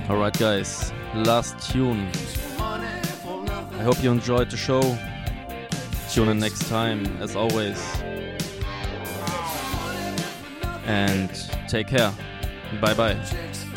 Alright guys, last tune. I hope you enjoyed the show. Tune in next time, as always. And take care. Bye bye.